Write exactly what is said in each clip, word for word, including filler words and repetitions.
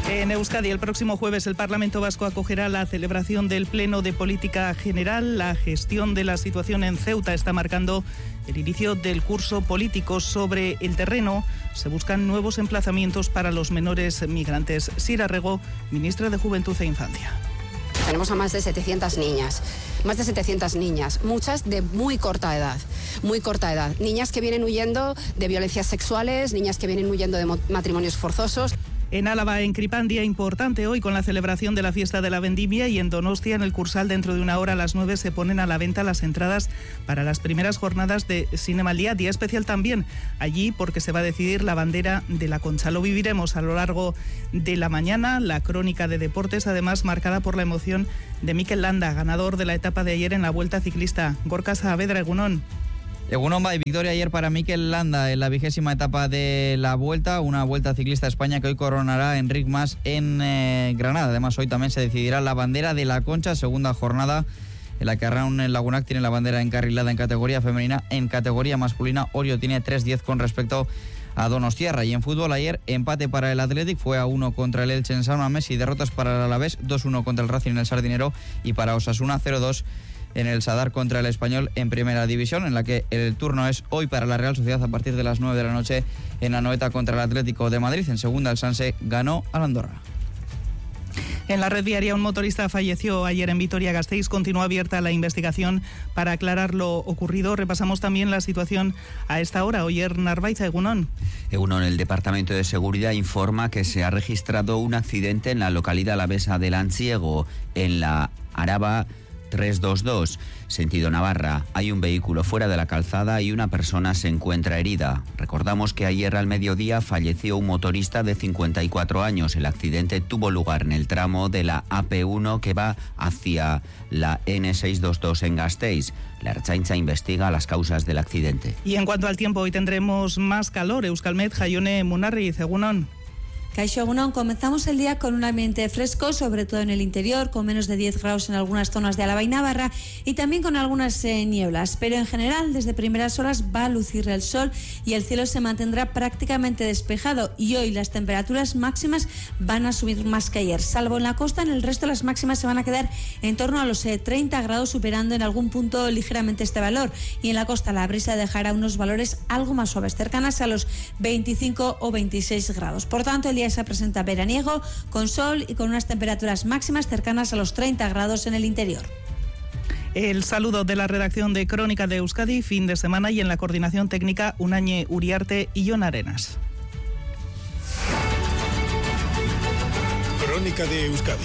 En Euskadi, el próximo jueves, el Parlamento Vasco acogerá la celebración del Pleno de Política General. La gestión de la situación en Ceuta está marcando el inicio del curso político. Sobre el terreno se buscan nuevos emplazamientos para los menores migrantes. Sira Rego, ministra de Juventud e Infancia. Tenemos a más de setecientas niñas, más de setecientas niñas, muchas de muy corta edad, muy corta edad. Niñas que vienen huyendo de violencias sexuales, niñas que vienen huyendo de matrimonios forzosos. En Álava, en Cripán, día importante hoy con la celebración de la fiesta de la vendimia, y en Donostia, en el Cursal, dentro de una hora a las nueve se ponen a la venta las entradas para las primeras jornadas de Cinema al Día. Día especial también allí porque se va a decidir la bandera de la Concha. Lo viviremos a lo largo de la mañana. La crónica de deportes, además marcada por la emoción de Mikel Landa, ganador de la etapa de ayer en la Vuelta Ciclista. Gorka Saavedra, Egunon. Egunon, y victoria ayer para Mikel Landa en la vigésima etapa de la Vuelta, una Vuelta Ciclista a España que hoy coronará Enric Mas en eh, Granada. Además, hoy también se decidirá la bandera de la Concha, segunda jornada en la que Arraun Lagunac tiene la bandera encarrilada en categoría femenina. En categoría masculina, Orio tiene tres diez con respecto a Donostiarra. Y en fútbol, ayer empate para el Athletic, fue a uno contra el Elche en San Mamés, y derrotas para el Alavés, dos uno contra el Racing en el Sardinero, y para Osasuna cero dos en el Sadar contra el Español en Primera División, en la que el turno es hoy para la Real Sociedad a partir de las nueve de la noche en Anoeta contra el Atlético de Madrid. En segunda, el Sanse ganó al Andorra. En la red viaria, un motorista falleció ayer en Vitoria-Gasteiz. Continúa abierta la investigación para aclarar lo ocurrido. Repasamos también la situación a esta hora. Oyer Narváez, Egunon. Egunon, el Departamento de Seguridad informa que se ha registrado un accidente en la localidad alavesa de Lanciego, en la Araba trescientos veintidós, sentido Navarra. Hay un vehículo fuera de la calzada y una persona se encuentra herida. Recordamos que ayer al mediodía falleció un motorista de cincuenta y cuatro años. El accidente tuvo lugar en el tramo de la A P uno que va hacia la N seiscientos veintidós en Gasteiz. La Ertzaintza investiga las causas del accidente. Y en cuanto al tiempo, hoy tendremos más calor. Euskalmet, Jaione Munarriz, Egunon. Caixo Egunon, comenzamos el día con un ambiente fresco, sobre todo en el interior, con menos de diez grados en algunas zonas de Álava y Navarra, y también con algunas eh, nieblas, pero en general desde primeras horas va a lucir el sol y el cielo se mantendrá prácticamente despejado, y hoy las temperaturas máximas van a subir más que ayer, salvo en la costa. En el resto las máximas se van a quedar en torno a los eh, treinta grados, superando en algún punto ligeramente este valor, y en la costa la brisa dejará unos valores algo más suaves, cercanas a los veinticinco o veintiséis grados. Por tanto, el día se presenta veraniego, con sol y con unas temperaturas máximas cercanas a los treinta grados en el interior. El saludo de la redacción de Crónica de Euskadi, fin de semana, y en la coordinación técnica Unañe Uriarte y Jon Arenas. Crónica de Euskadi.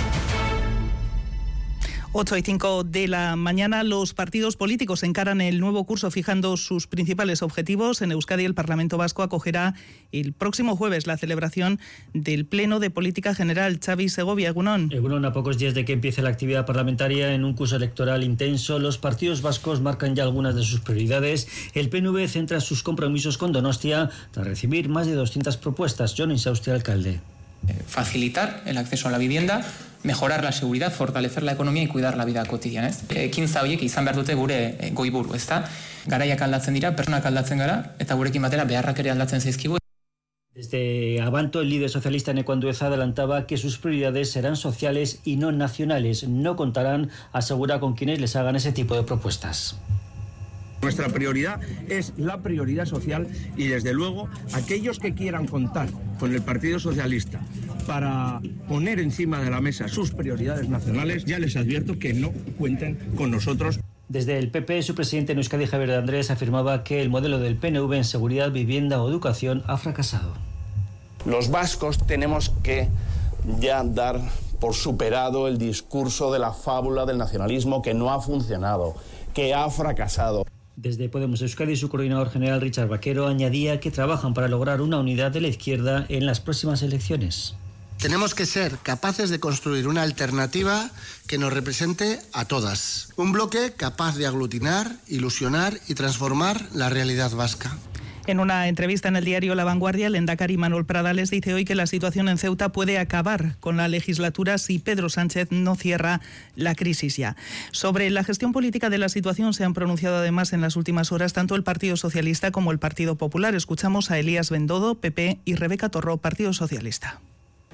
ocho y cinco de la mañana, los partidos políticos encaran el nuevo curso fijando sus principales objetivos. En Euskadi, el Parlamento Vasco acogerá el próximo jueves la celebración del Pleno de Política General. Xavi Segovia, Egunon. Egunon, a pocos días de que empiece la actividad parlamentaria en un curso electoral intenso, los partidos vascos marcan ya algunas de sus prioridades. El P N V centra sus compromisos con Donostia tras recibir más de doscientas propuestas. Jon Insausti, alcalde. Facilitar el acceso a la vivienda, mejorar la seguridad, fortalecer la economía y cuidar la vida cotidiana. Ekintza horiek izan behar dute gure goiburu, ezta? Garaiak aldatzen dira, pertsonak aldatzen gara, eta gurekin batera beharrak ere aldatzen zaizkigu. Desde Abanto, el líder socialista Eneko Andueza adelantaba que sus prioridades serán sociales y no nacionales. No contarán, asegura, con quienes les hagan ese tipo de propuestas. Nuestra prioridad es la prioridad social, y desde luego aquellos que quieran contar con el Partido Socialista para poner encima de la mesa sus prioridades nacionales, ya les advierto que no cuenten con nosotros. Desde el P P, su presidente en Euskadi, Javier de Andrés, afirmaba que el modelo del P N V en seguridad, vivienda o educación ha fracasado. Los vascos tenemos que ya dar por superado el discurso de la fábula del nacionalismo que no ha funcionado, que ha fracasado. Desde Podemos Euskadi, su coordinador general Richard Vaquero añadía que trabajan para lograr una unidad de la izquierda en las próximas elecciones. Tenemos que ser capaces de construir una alternativa que nos represente a todas. Un bloque capaz de aglutinar, ilusionar y transformar la realidad vasca. En una entrevista en el diario La Vanguardia, el lehendakari Manuel Pradales dice hoy que la situación en Ceuta puede acabar con la legislatura si Pedro Sánchez no cierra la crisis ya. Sobre la gestión política de la situación se han pronunciado además en las últimas horas tanto el Partido Socialista como el Partido Popular. Escuchamos a Elías Bendodo, P P, y Rebeca Torró, Partido Socialista.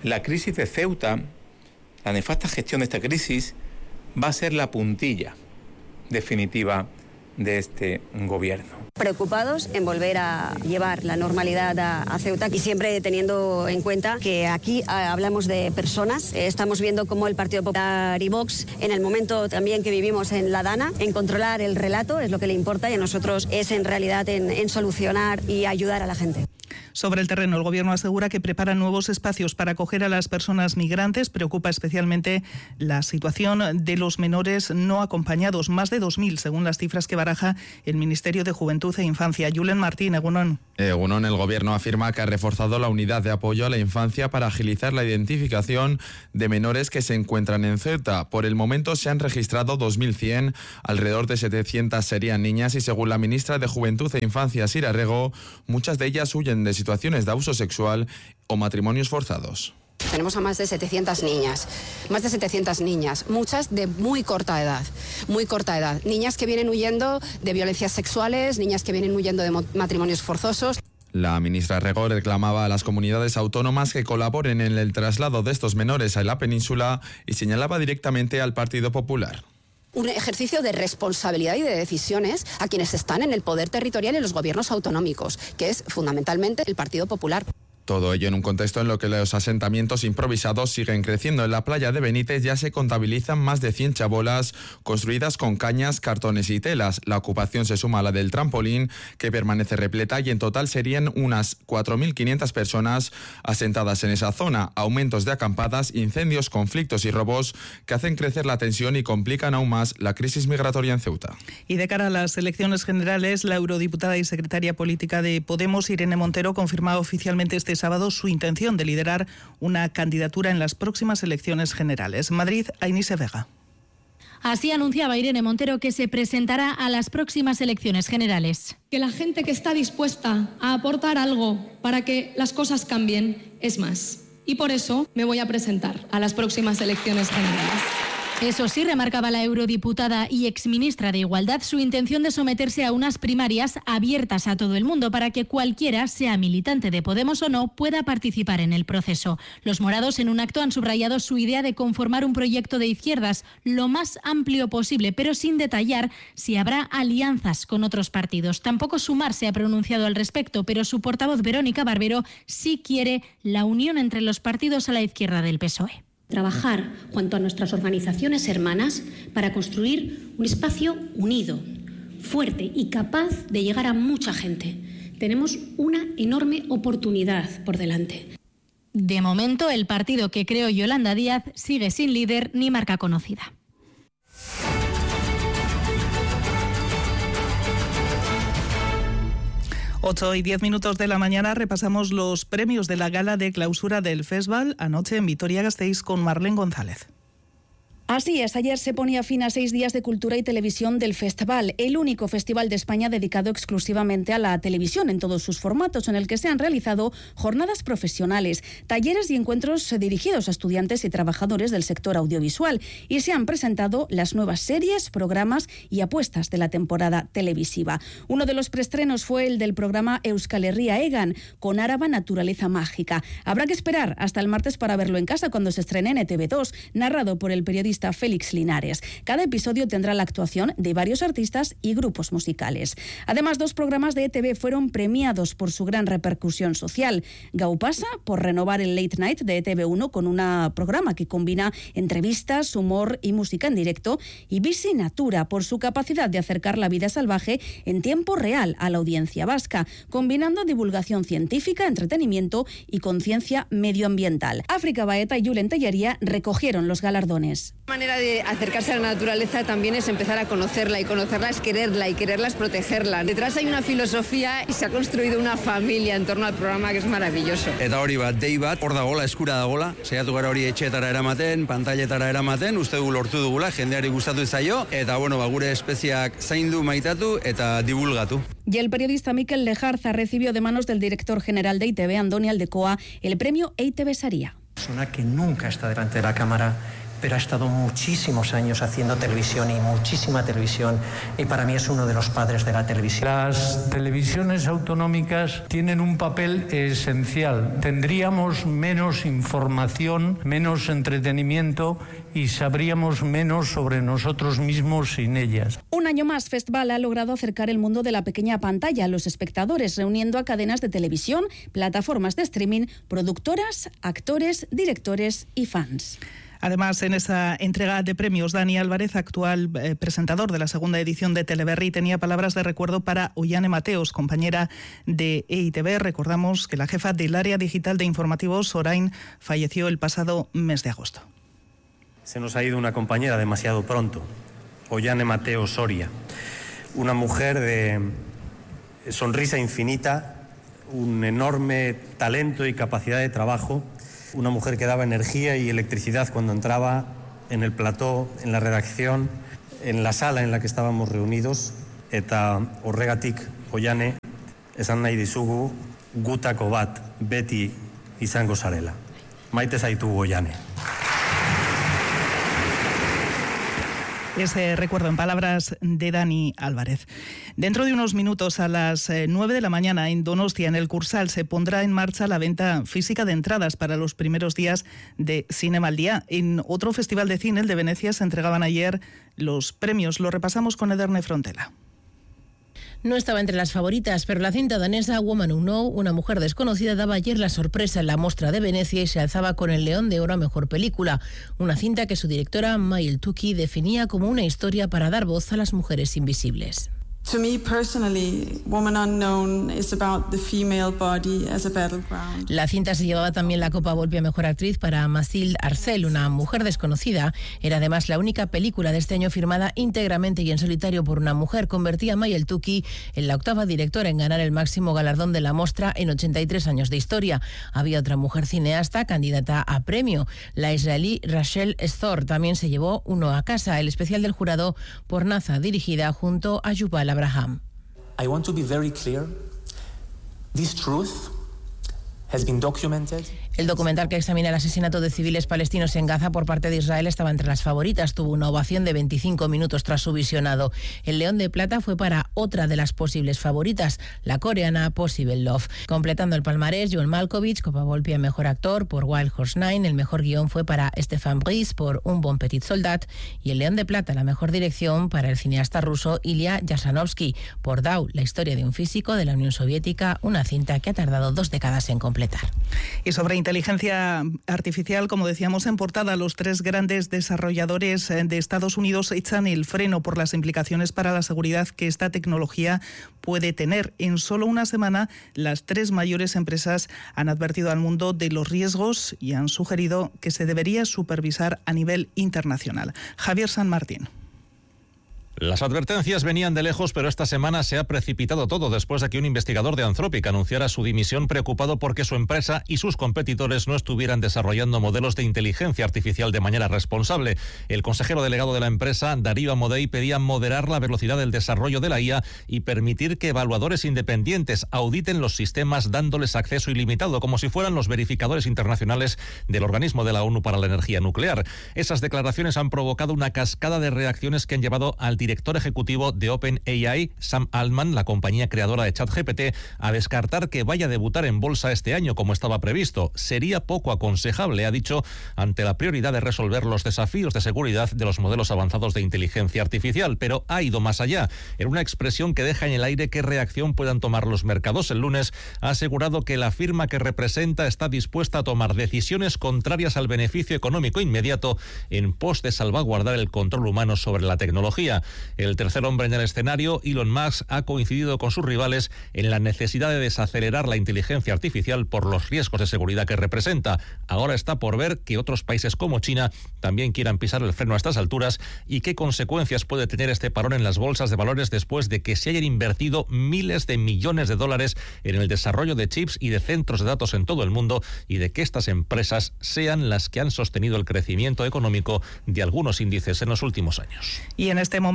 La crisis de Ceuta, la nefasta gestión de esta crisis, va a ser la puntilla definitiva de este gobierno. Preocupados en volver a llevar la normalidad a, a Ceuta y siempre teniendo en cuenta que aquí a, hablamos de personas. Eh, estamos viendo cómo el Partido Popular y Vox, en el momento también que vivimos en La Dana, en controlar el relato es lo que le importa y a nosotros es en realidad en, en solucionar y ayudar a la gente. Sobre el terreno, el Gobierno asegura que prepara nuevos espacios para acoger a las personas migrantes. Preocupa especialmente la situación de los menores no acompañados, más de dos mil, según las cifras que baraja el Ministerio de Juventud e Infancia. Julen Martín, Egunon. Egunon, el Gobierno afirma que ha reforzado la unidad de apoyo a la infancia para agilizar la identificación de menores que se encuentran en Ceuta. Por el momento se han registrado dos mil cien, alrededor de setecientas serían niñas y según la ministra de Juventud e Infancia, Sira Rego, muchas de ellas huyen de situaciones de abuso sexual o matrimonios forzados. Tenemos a más de setecientas niñas, más de setecientas niñas, muchas de muy corta edad, muy corta edad. Niñas que vienen huyendo de violencias sexuales, niñas que vienen huyendo de matrimonios forzosos. La ministra Rego reclamaba a las comunidades autónomas que colaboren en el traslado de estos menores a la península y señalaba directamente al Partido Popular. Un ejercicio de responsabilidad y de decisiones a quienes están en el poder territorial y en los gobiernos autonómicos, que es fundamentalmente el Partido Popular. Todo ello en un contexto en lo que los asentamientos improvisados siguen creciendo. En la playa de Benítez ya se contabilizan más de cien chabolas construidas con cañas, cartones y telas. La ocupación se suma a la del trampolín, que permanece repleta, y en total serían unas cuatro mil quinientas personas asentadas en esa zona. Aumentos de acampadas, incendios, conflictos y robos que hacen crecer la tensión y complican aún más la crisis migratoria en Ceuta. Y de cara a las elecciones generales, la eurodiputada y secretaria política de Podemos, Irene Montero, confirma oficialmente este sábado su intención de liderar una candidatura en las próximas elecciones generales. Madrid, Ainise Vega. Así anunciaba Irene Montero que se presentará a las próximas elecciones generales. Que la gente que está dispuesta a aportar algo para que las cosas cambien es más. Y por eso me voy a presentar a las próximas elecciones generales. Eso sí, remarcaba la eurodiputada y exministra de Igualdad su intención de someterse a unas primarias abiertas a todo el mundo para que cualquiera, sea militante de Podemos o no, pueda participar en el proceso. Los morados en un acto han subrayado su idea de conformar un proyecto de izquierdas lo más amplio posible, pero sin detallar si habrá alianzas con otros partidos. Tampoco Sumar se ha pronunciado al respecto, pero su portavoz Verónica Barbero sí quiere la unión entre los partidos a la izquierda del P S O E. Trabajar junto a nuestras organizaciones hermanas para construir un espacio unido, fuerte y capaz de llegar a mucha gente. Tenemos una enorme oportunidad por delante. De momento, el partido que creó Yolanda Díaz sigue sin líder ni marca conocida. ocho y diez minutos de la mañana repasamos los premios de la gala de clausura del festival anoche en Vitoria-Gasteiz con Marlene González. Así es, ayer se ponía fin a seis días de cultura y televisión del festival, el único festival de España dedicado exclusivamente a la televisión en todos sus formatos, en el que se han realizado jornadas profesionales, talleres y encuentros dirigidos a estudiantes y trabajadores del sector audiovisual, y se han presentado las nuevas series, programas y apuestas de la temporada televisiva. Uno de los preestrenos fue el del programa Euskal Herria Egan, con Áraba Naturaleza Mágica. Habrá que esperar hasta el martes para verlo en casa cuando se estrene en E T V dos, narrado por el periodista Félix Linares. Cada episodio tendrá la actuación de varios artistas y grupos musicales. Además, dos programas de E T V fueron premiados por su gran repercusión social. Gaupasa, por renovar el Late Night de E T V uno con un programa que combina entrevistas, humor y música en directo, y Bici Natura, por su capacidad de acercar la vida salvaje en tiempo real a la audiencia vasca, combinando divulgación científica, entretenimiento y conciencia medioambiental. África Baeta y Julen Tellería recogieron los galardones. La manera de acercarse a la naturaleza también es empezar a conocerla, y conocerla es quererla, y quererla es protegerla. Detrás hay una filosofía y se ha construido una familia en torno al programa que es maravilloso. Eta hori bat, dei bat, hor dagola, eskura dagola, saiatu gara hori etxeetara eramaten, pantailetara eramaten, uste dugu lortu dugula, jendeari gustatu zaio, eta bueno, ba, gure espeziak zaindu, maitatu eta divulgatu. Y el periodista Mikel Lejarza recibió de manos del director general de E I Te Be, Andoni Aldecoa, el premio E I Te Be Saria. Persona que nunca está delante de la cámara, pero ha estado muchísimos años haciendo televisión y muchísima televisión, y para mí es uno de los padres de la televisión. Las televisiones autonómicas tienen un papel esencial. Tendríamos menos información, menos entretenimiento y sabríamos menos sobre nosotros mismos sin ellas. Un año más, Festival ha logrado acercar el mundo de la pequeña pantalla a los espectadores, reuniendo a cadenas de televisión, plataformas de streaming, productoras, actores, directores y fans. Además, en esa entrega de premios, Dani Álvarez, actual eh, presentador de la segunda edición de Teleberri, tenía palabras de recuerdo para Ollane Mateos, compañera de E I Te Be. Recordamos que la jefa del área digital de informativos, Orain, falleció el pasado mes de agosto. Se nos ha ido una compañera demasiado pronto, Ollane Mateos Soria, una mujer de sonrisa infinita, un enorme talento y capacidad de trabajo, una mujer que daba energía y electricidad cuando entraba en el plató, en la redacción, en la sala en la que estábamos reunidos, eta horregatik Ollane esan nahi dizugu gutako bat beti izango zarela. Maite zaitugu Ollane. Ese recuerdo en palabras de Dani Álvarez. Dentro de unos minutos, a las nueve de la mañana, en Donostia, en el Cursal, se pondrá en marcha la venta física de entradas para los primeros días de Cinema al Día. En otro festival de cine, el de Venecia, se entregaban ayer los premios. Lo repasamos con Ederne Frontela. No estaba entre las favoritas, pero la cinta danesa Woman Who Know, una mujer desconocida, daba ayer la sorpresa en la Mostra de Venecia y se alzaba con el León de Oro a Mejor Película. Una cinta que su directora, Mayel Touki, definía como una historia para dar voz a las mujeres invisibles. To me personally, Woman Unknown is about the female body as a battleground. La cinta se llevaba también la Copa Volpi a Mejor Actriz para Mathilde Arcel, una mujer desconocida. Era además la única película de este año firmada íntegramente y en solitario por una mujer. Convertía a Mayel Touki en la octava directora en ganar el máximo galardón de la Mostra en ochenta y tres años de historia. Había otra mujer cineasta candidata a premio. La israelí Rachel Stor también se llevó uno a casa, el especial del jurado por Naza, dirigida junto a Yuval Abraham. I want to be very clear. This truth has been documented. El documental que examina el asesinato de civiles palestinos en Gaza por parte de Israel estaba entre las favoritas. Tuvo una ovación de veinticinco minutos tras su visionado. El León de Plata fue para otra de las posibles favoritas, la coreana Possible Love. Completando el palmarés, Joel Malkovich, Copa Volpi a Mejor Actor por Wild Horse Nine. El mejor guión fue para Stefan Brice por Un Bon Petit Soldat. Y el León de Plata, la mejor dirección, para el cineasta ruso Ilya Yasanovsky por Dao, la historia de un físico de la Unión Soviética, una cinta que ha tardado dos décadas en completar. Y sobre inteligencia artificial, como decíamos en portada, los tres grandes desarrolladores de Estados Unidos echan el freno por las implicaciones para la seguridad que esta tecnología puede tener. En solo una semana, las tres mayores empresas han advertido al mundo de los riesgos y han sugerido que se debería supervisar a nivel internacional. Javier San Martín. Las advertencias venían de lejos, pero esta semana se ha precipitado todo después de que un investigador de Anthropic anunciara su dimisión preocupado porque su empresa y sus competidores no estuvieran desarrollando modelos de inteligencia artificial de manera responsable. El consejero delegado de la empresa, Darío Amodei, pedía moderar la velocidad del desarrollo de la I A y permitir que evaluadores independientes auditen los sistemas dándoles acceso ilimitado, como si fueran los verificadores internacionales del organismo de la ONU para la energía nuclear. Esas declaraciones han provocado una cascada de reacciones que han llevado al director ejecutivo de OpenAI, Sam Altman, la compañía creadora de ChatGPT, a descartar que vaya a debutar en bolsa este año como estaba previsto. Sería poco aconsejable, ha dicho, ante la prioridad de resolver los desafíos de seguridad de los modelos avanzados de inteligencia artificial, pero ha ido más allá. En una expresión que deja en el aire qué reacción puedan tomar los mercados, el lunes ha asegurado que la firma que representa está dispuesta a tomar decisiones contrarias al beneficio económico inmediato en pos de salvaguardar el control humano sobre la tecnología. El tercer hombre en el escenario, Elon Musk, ha coincidido con sus rivales en la necesidad de desacelerar la inteligencia artificial por los riesgos de seguridad que representa. Ahora está por ver que otros países como China también quieran pisar el freno a estas alturas y qué consecuencias puede tener este parón en las bolsas de valores después de que se hayan invertido miles de millones de dólares en el desarrollo de chips y de centros de datos en todo el mundo y de que estas empresas sean las que han sostenido el crecimiento económico de algunos índices en los últimos años. Y en este momento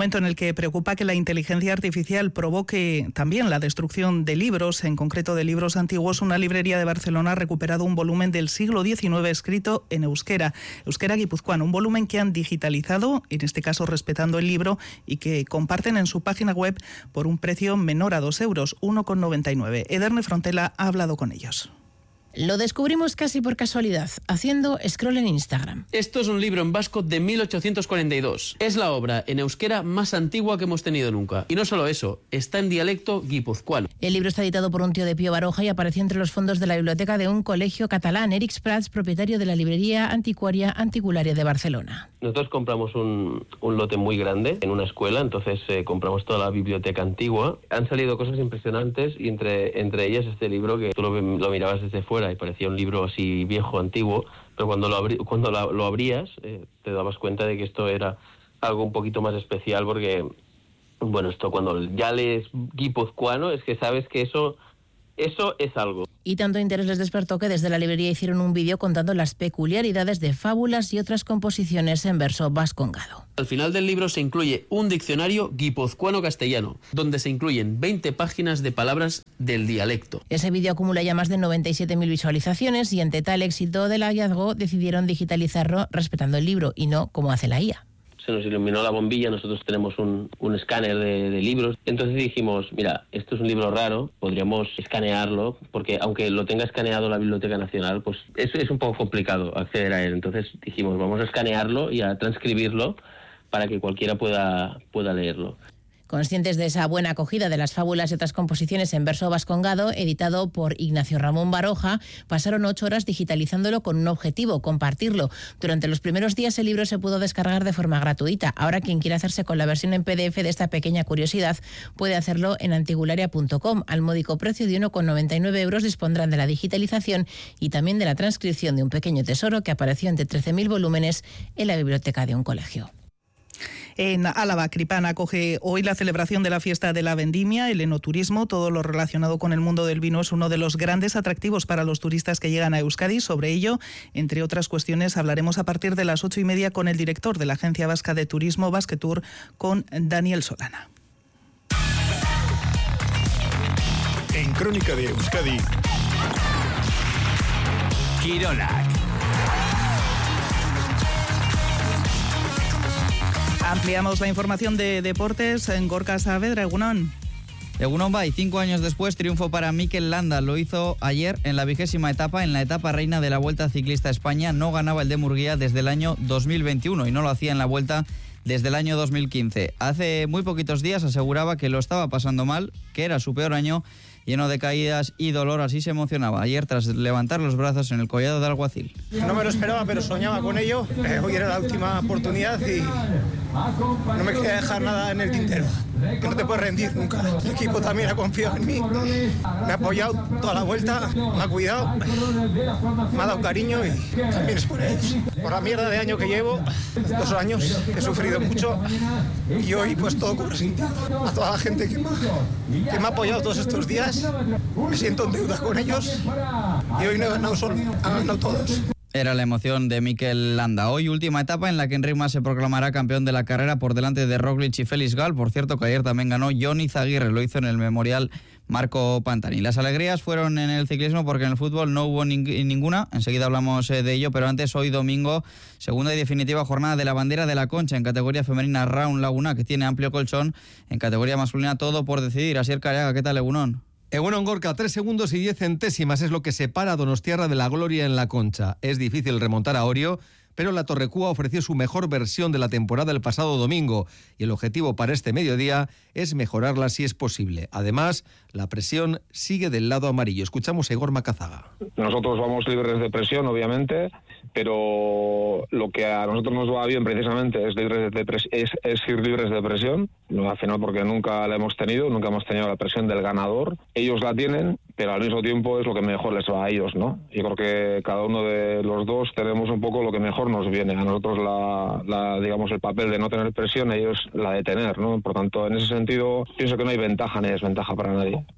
momento en el que preocupa que la inteligencia artificial provoque también la destrucción de libros, en concreto de libros antiguos, una librería de Barcelona ha recuperado un volumen del siglo diecinueve escrito en euskera, euskera guipuzcoano, un volumen que han digitalizado, en este caso respetando el libro, y que comparten en su página web por un precio menor a dos euros, uno con noventa y nueve. Ederne Frontela ha hablado con ellos. Lo descubrimos casi por casualidad, haciendo scroll en Instagram. Esto es un libro en vasco de mil ochocientos cuarenta y dos. Es la obra en euskera más antigua que hemos tenido nunca. Y no solo eso, está en dialecto guipuzcoano. El libro está editado por un tío de Pío Baroja y apareció entre los fondos de la biblioteca de un colegio catalán, Eric Prats, propietario de la librería anticuaria Anticularia de Barcelona. Nosotros compramos un, un lote muy grande en una escuela, entonces eh, compramos toda la biblioteca antigua. Han salido cosas impresionantes y entre, entre ellas este libro que tú lo, lo mirabas desde fuera y parecía un libro así viejo, antiguo, pero cuando lo, abri cuando la, lo abrías eh, te dabas cuenta de que esto era algo un poquito más especial porque, bueno, esto cuando ya lees guipuzcoano es que sabes que eso, eso es algo. Y tanto interés les despertó que desde la librería hicieron un vídeo contando las peculiaridades de fábulas y otras composiciones en verso vascongado. Al final del libro se incluye un diccionario guipuzcoano-castellano, donde se incluyen veinte páginas de palabras del dialecto. Ese vídeo acumula ya más de noventa y siete mil visualizaciones y ante tal éxito del hallazgo decidieron digitalizarlo respetando el libro y no como hace la I A. Se nos iluminó la bombilla, nosotros tenemos un, un escáner de, de libros, entonces dijimos, mira, esto es un libro raro, podríamos escanearlo, porque aunque lo tenga escaneado la Biblioteca Nacional, pues es, es un poco complicado acceder a él, entonces dijimos, vamos a escanearlo y a transcribirlo para que cualquiera pueda, pueda leerlo. Conscientes de esa buena acogida de las fábulas y otras composiciones en verso vascongado, editado por Ignacio Ramón Baroja, pasaron ocho horas digitalizándolo con un objetivo, compartirlo. Durante los primeros días el libro se pudo descargar de forma gratuita. Ahora quien quiera hacerse con la versión en P D F de esta pequeña curiosidad puede hacerlo en anticularia punto com. Al módico precio de uno con noventa y nueve euros dispondrán de la digitalización y también de la transcripción de un pequeño tesoro que apareció entre trece mil volúmenes en la biblioteca de un colegio. En Álava, Cripán acoge hoy la celebración de la fiesta de la vendimia, el enoturismo, todo lo relacionado con el mundo del vino es uno de los grandes atractivos para los turistas que llegan a Euskadi. Sobre ello, entre otras cuestiones, hablaremos a partir de las ocho y media con el director de la Agencia Vasca de Turismo, Basquetour, con Daniel Solana. En Crónica de Euskadi, Kironak. Ampliamos la información de deportes en Gorka Saavedra, Egunon. Egunon Bay, cinco años después, triunfo para Mikel Landa. Lo hizo ayer en la vigésima etapa, en la etapa reina de la Vuelta Ciclista a España. No ganaba el de Murguía desde el año dos mil veintiuno y no lo hacía en la Vuelta desde el año dos mil quince. Hace muy poquitos días aseguraba que lo estaba pasando mal, que era su peor año, lleno de caídas y dolor, así se emocionaba ayer tras levantar los brazos en el collado de Alguacil. No me lo esperaba, pero soñaba con ello. Eh, hoy era la última oportunidad y no me quería dejar nada en el tintero. Que no te puedes rendir nunca. El equipo también ha confiado en mí, me ha apoyado toda la vuelta, me ha cuidado, me ha dado cariño y también es por ellos. Por la mierda de año que llevo, dos años, he sufrido mucho y hoy pues todo cobra sentido. A toda la gente que me, que me ha apoyado todos estos días, me siento en deuda con ellos y hoy no he ganado solo, han ganado todos. Era la emoción de Mikel Landa. Hoy última etapa en la que Enric Mas se proclamará campeón de la carrera por delante de Roglic y Félix Gal. Por cierto que ayer también ganó Johnny Zaguirre, lo hizo en el Memorial Marco Pantani. Las alegrías fueron en el ciclismo porque en el fútbol no hubo ning ninguna, enseguida hablamos eh, de ello, pero antes hoy domingo, segunda y definitiva jornada de la bandera de la Concha en categoría femenina Round Laguna, que tiene amplio colchón, en categoría masculina todo por decidir. Asier Careaga, ¿qué tal, Egunon? Egunon Gorka, tres segundos y diez centésimas es lo que separa a Donostiarra de la gloria en la Concha. Es difícil remontar a Orio, pero la Torrecúa ofreció su mejor versión de la temporada el pasado domingo y el objetivo para este mediodía es mejorarla si es posible. Además, la presión sigue del lado amarillo. Escuchamos a Igor Macazaga. Nosotros vamos libres de presión, obviamente, pero lo que a nosotros nos va bien precisamente es, libres de pres es, es ir libres de presión, no, al final porque nunca la hemos tenido, nunca hemos tenido la presión del ganador. Ellos la tienen, pero al mismo tiempo es lo que mejor les va a ellos, ¿no? Yo creo que cada uno de los dos tenemos un poco lo que mejor nos viene. A nosotros la, la digamos el papel de no tener presión, a ellos la de tener, ¿no? Por tanto, en ese sentido pienso que no hay ventaja ni desventaja para nadie.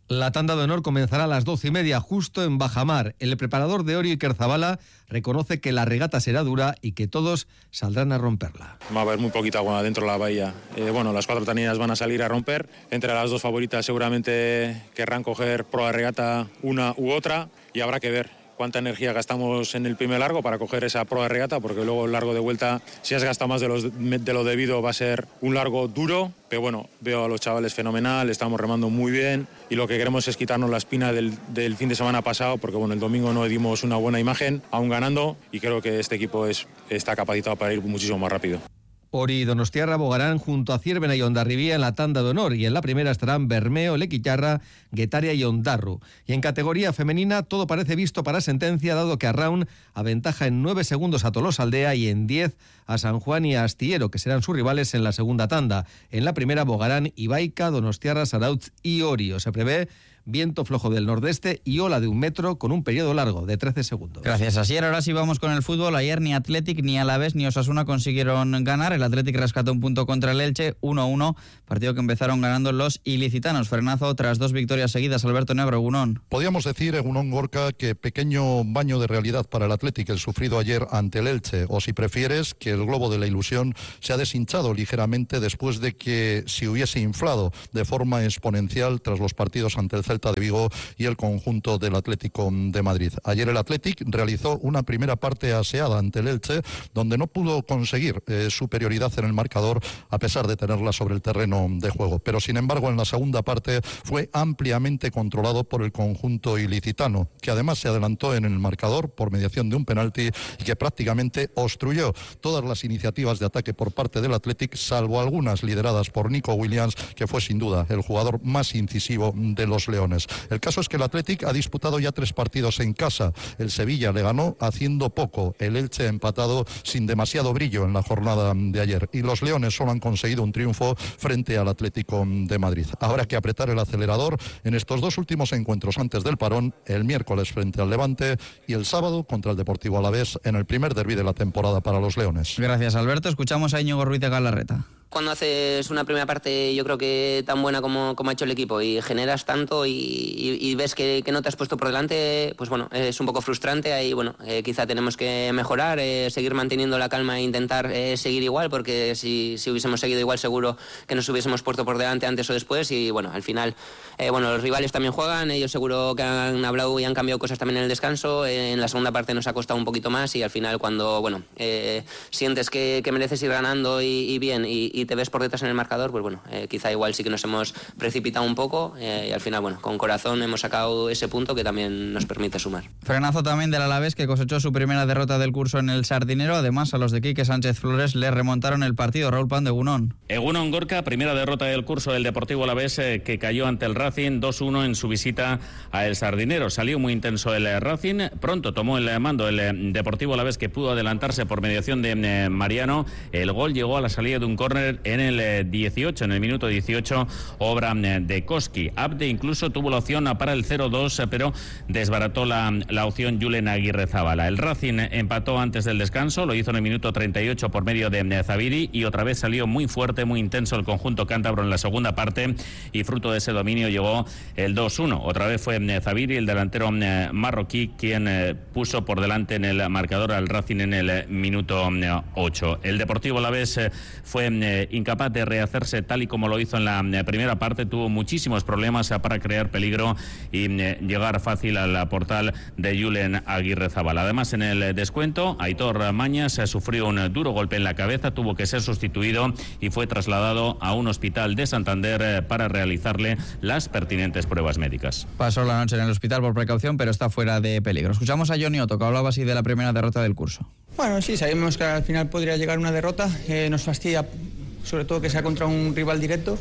La tanda de honor comenzará a las doce y media, justo en Bajamar. El preparador de Orio, Iker Zabala, reconoce que la regata será dura y que todos saldrán a romperla. Va a haber muy poquita agua dentro de la bahía. Eh, bueno, las cuatro taninas van a salir a romper. Entre las dos favoritas seguramente querrán coger proa de regata una u otra y habrá que ver cuánta energía gastamos en el primer largo para coger esa proa de regata, porque luego el largo de vuelta, si has gastado más de, los, de lo debido, va a ser un largo duro. Pero bueno, veo a los chavales fenomenal, estamos remando muy bien y lo que queremos es quitarnos la espina del, del fin de semana pasado, porque bueno, el domingo no dimos una buena imagen, aún ganando, y creo que este equipo es, está capacitado para ir muchísimo más rápido. Ori y Donostiarra bogarán junto a Ciervena y Hondarribía en la tanda de honor, y en la primera estarán Bermeo, Lequillarra, Guetaria y Ondarru. Y en categoría femenina todo parece visto para sentencia, dado que Arraun aventaja en nueve segundos a Tolosaldea y en diez a San Juan y a Astillero, que serán sus rivales en la segunda tanda. En la primera bogarán Ibaica, Donostiarra, Sarautz y Orio. Se prevé viento flojo del nordeste y ola de un metro con un periodo largo de trece segundos. Gracias, Asier. Ahora sí vamos con el fútbol. Ayer ni Athletic, ni Alavés, ni Osasuna consiguieron ganar. El Athletic rescató un punto contra el Elche, uno a uno, partido que empezaron ganando los ilicitanos. Frenazo tras dos victorias seguidas. Alberto Negro, Egunon. Podríamos decir, Egunon Gorka, que pequeño baño de realidad para el Athletic, el sufrido ayer ante el Elche, o si prefieres, que el globo de la ilusión se ha deshinchado ligeramente después de que se hubiese inflado de forma exponencial tras los partidos ante el Celta de Vigo y el conjunto del Atlético de Madrid. Ayer el Athletic realizó una primera parte aseada ante el Elche, donde no pudo conseguir eh, superioridad en el marcador a pesar de tenerla sobre el terreno de juego. Pero sin embargo en la segunda parte fue ampliamente controlado por el conjunto ilicitano, que además se adelantó en el marcador por mediación de un penalti y que prácticamente obstruyó todas las iniciativas de ataque por parte del Athletic, salvo algunas lideradas por Nico Williams, que fue sin duda el jugador más incisivo de los leones. El caso es que el Athletic ha disputado ya tres partidos en casa. El Sevilla le ganó haciendo poco. El Elche ha empatado sin demasiado brillo en la jornada de ayer. Y los leones solo han conseguido un triunfo frente al Atlético de Madrid. Habrá que apretar el acelerador en estos dos últimos encuentros antes del parón, el miércoles frente al Levante y el sábado contra el Deportivo Alavés en el primer derbi de la temporada para los leones. Gracias, Alberto. Escuchamos a Íñigo Ruiz de Galarreta. Cuando haces una primera parte, yo creo que tan buena como, como ha hecho el equipo, y generas tanto y, y, y ves que, que no te has puesto por delante, pues bueno, es un poco frustrante. Ahí, bueno, eh, quizá tenemos que mejorar, eh, seguir manteniendo la calma e intentar eh, seguir igual, porque si, si hubiésemos seguido igual seguro que nos hubiésemos puesto por delante antes o después. Y bueno, al final, eh, bueno, los rivales también juegan, ellos seguro que han hablado y han cambiado cosas también en el descanso. Eh, en la segunda parte nos ha costado un poquito más y al final cuando, bueno, eh, sientes que, que mereces ir ganando y, y bien y, y te ves por detrás en el marcador, pues bueno, eh, quizá igual sí que nos hemos precipitado un poco eh, y al final, bueno, con corazón hemos sacado ese punto que también nos permite sumar. Frenazo también del Alavés, que cosechó su primera derrota del curso en el Sardinero. Además, a los de Quique Sánchez Flores le remontaron el partido. Raúl Pan de Egunon. Egunon Gorka, primera derrota del curso del Deportivo Alavés, eh, que cayó ante el Racing dos uno en su visita a el Sardinero. Salió muy intenso el eh, Racing, pronto tomó el eh, mando el eh, Deportivo Alavés, que pudo adelantarse por mediación de eh, Mariano. El gol llegó a la salida de un córner en el eh, dieciocho, en el minuto dieciocho, obra eh, de Koski. Abde incluso tuvo la opción para el cero dos, eh, pero desbarató la, la opción Julen Aguirrezábala. El Racing empató antes del descanso, lo hizo en el minuto treinta y ocho por medio de eh, Zabiri, y otra vez salió muy fuerte, muy intenso el conjunto cántabro en la segunda parte, y fruto de ese dominio llegó el dos uno. Otra vez fue eh, Zabiri, el delantero eh, marroquí, quien eh, puso por delante en el marcador al Racing en el eh, minuto eh, ocho. El Deportivo Alavés eh, fue eh, incapaz de rehacerse tal y como lo hizo en la eh, primera parte, tuvo muchísimos problemas eh, para crear peligro y eh, llegar fácil al portal de Julen Aguirrezábala. Además, en el descuento, Aitor Mañas eh, sufrió un duro golpe en la cabeza, tuvo que ser sustituido y fue trasladado a un hospital de Santander eh, para realizarle las pertinentes pruebas médicas. Pasó la noche en el hospital por precaución, pero está fuera de peligro. Escuchamos a Johnny Otto, que hablaba así de la primera derrota del curso. Bueno, sí, sabemos que al final podría llegar una derrota, eh, nos fastidia sobre todo que sea contra un rival directo,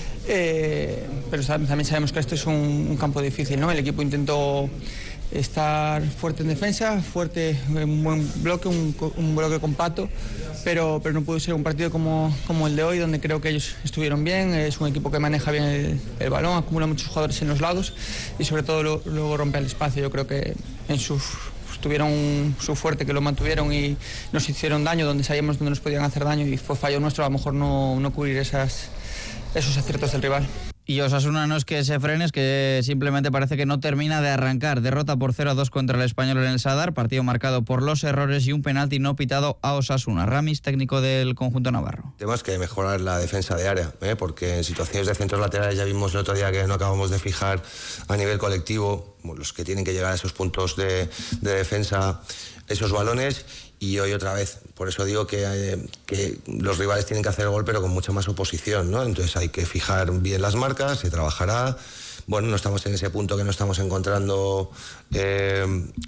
eh, pero también sabemos que esto es un, un campo difícil, ¿no? El equipo intentó estar fuerte en defensa, fuerte, un buen bloque, un, un bloque compacto, pero, pero no pudo ser un partido como, como el de hoy, donde creo que ellos estuvieron bien. Es un equipo que maneja bien el, el balón, acumula muchos jugadores en los lados y sobre todo lo, luego rompe el espacio. Yo creo que en sus tuvieron su fuerte, que lo mantuvieron y nos hicieron daño donde sabíamos dónde nos podían hacer daño, y fue fallo nuestro a lo mejor no, no cubrir esas, esos aciertos del rival. Y Osasuna no es que se frene, es que simplemente parece que no termina de arrancar. Derrota por cero a dos contra el Español en el Sadar, partido marcado por los errores y un penalti no pitado a Osasuna. Ramis, técnico del conjunto navarro. Tenemos que mejorar la defensa de área, ¿eh? porque en situaciones de centros laterales ya vimos el otro día que no acabamos de fijar a nivel colectivo los que tienen que llegar a esos puntos de, de defensa, esos balones. Y hoy otra vez, por eso digo que, eh, que los rivales tienen que hacer el gol, pero con mucha más oposición, ¿no? Entonces hay que fijar bien las marcas, se trabajará. Bueno, no estamos en ese punto que no estamos encontrando eh,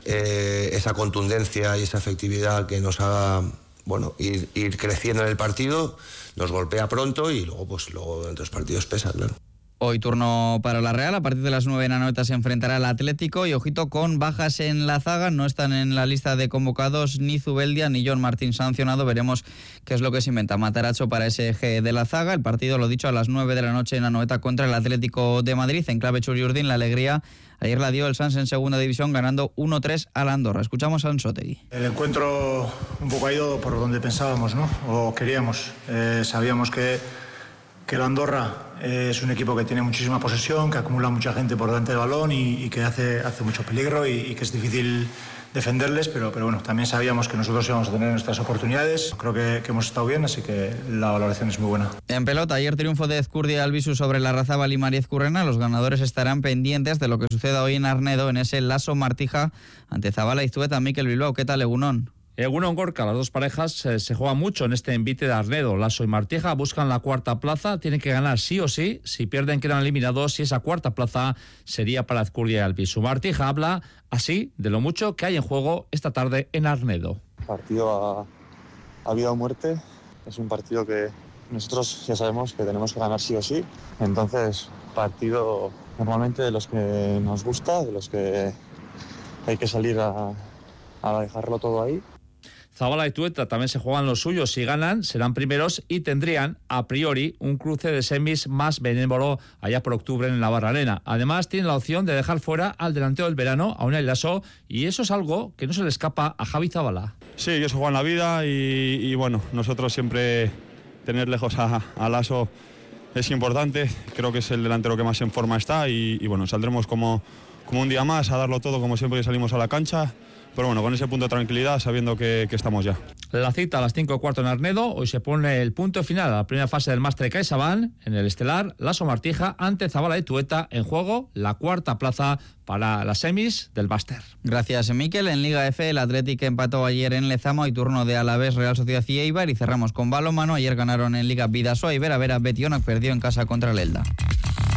eh, esa contundencia y esa efectividad que nos haga, bueno, ir, ir creciendo en el partido. Nos golpea pronto y luego, pues luego en los partidos pesa, claro. Hoy turno para la Real, a partir de las nueve en Anoeta se enfrentará al Atlético y ojito con bajas en la zaga, no están en la lista de convocados ni Zubeldia ni John Martín sancionado, veremos qué es lo que se inventa Matarazzo para ese eje de la zaga. El partido, lo dicho, a las nueve de la noche en Anoeta contra el Atlético de Madrid, en clave Churiurdin. La alegría ayer la dio el Sans en segunda división ganando uno tres al Andorra. Escuchamos a Ansotegui. El encuentro un poco ha ido por donde pensábamos, ¿no? O queríamos, eh, sabíamos que que el Andorra es un equipo que tiene muchísima posesión, que acumula mucha gente por delante del balón y, y que hace, hace mucho peligro y, y que es difícil defenderles, pero, pero bueno, también sabíamos que nosotros íbamos a tener nuestras oportunidades. Creo que, que hemos estado bien, así que la valoración es muy buena. En pelota, ayer triunfo de Ezcurdia y Albisu sobre la Larrazábal y Mariez Currena. Los ganadores estarán pendientes de lo que suceda hoy en Arnedo, en ese Lasso Martija ante Zabala y Zueta. Mikel Bilbao, ¿qué tal, Egunon? Egunon Gorka, las dos parejas eh, se juegan mucho en este envite de Arnedo. Lasso y Martija buscan la cuarta plaza, tienen que ganar sí o sí. Si pierden quedan eliminados y esa cuarta plaza sería para Ezcurdia y Albisu. Martija habla así de lo mucho que hay en juego esta tarde en Arnedo. Partido a, a vida o muerte, es un partido que nosotros ya sabemos que tenemos que ganar sí o sí. Entonces, partido normalmente de los que nos gusta, de los que hay que salir a, a dejarlo todo ahí. Zabala y Tueta también se juegan los suyos. Si ganan, serán primeros y tendrían, a priori, un cruce de semis más benévolo allá por octubre en la Barra Arena. Además, tienen la opción de dejar fuera al delantero del verano, a Unai Lasso, y eso es algo que no se le escapa a Javi Zabala. Sí, ellos se juegan la vida y, y bueno, nosotros siempre tener lejos a, a Lasso es importante. Creo que es el delantero que más en forma está y, y bueno, saldremos como, como un día más a darlo todo, como siempre que salimos a la cancha. Pero bueno, con ese punto de tranquilidad, sabiendo que, que estamos ya. La cita a las cinco y cuarto en Arnedo. Hoy se pone el punto final a la primera fase del Máster de CaixaBank. En el estelar, Lasso Martija ante Zabala y Tueta. En juego, la cuarta plaza para las semis del Máster. Gracias, Mikel. En Liga F, el Athletic empató ayer en Lezama. Hoy turno de Alavés, Real Sociedad y Eibar. Y cerramos con balonmano. Ayer ganaron en Liga Bidasoa y Vera Vera Betionak perdió en casa contra el Elda.